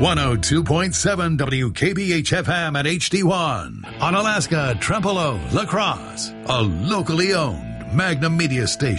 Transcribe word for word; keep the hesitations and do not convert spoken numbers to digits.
one oh two point seven W K B H F M at H D one. On Alaska, Trempealeau, La Crosse, a locally owned Magnum Media station.